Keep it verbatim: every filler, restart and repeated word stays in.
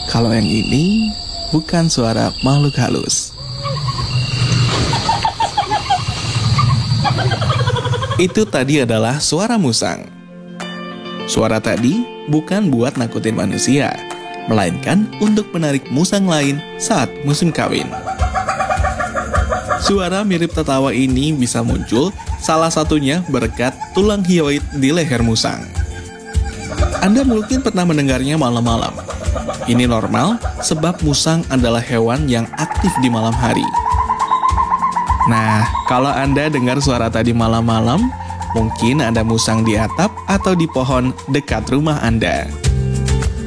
Kalau yang ini bukan suara makhluk halus. Itu tadi adalah suara musang. Suara tadi bukan buat nakutin manusia, melainkan untuk menarik musang lain saat musim kawin. Suara mirip tertawa ini bisa muncul salah satunya berkat tulang hyoid di leher musang. Anda mungkin pernah mendengarnya malam-malam. Ini normal sebab musang adalah hewan yang aktif di malam hari. Nah, kalau Anda dengar suara tadi malam-malam, mungkin ada musang di atap atau di pohon dekat rumah Anda.